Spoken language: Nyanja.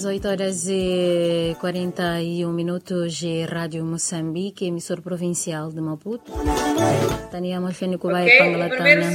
18 horas e 41 minutos de Rádio Moçambique, emissor provincial de Maputo. Tania Malfeni Kubai Pangalatana.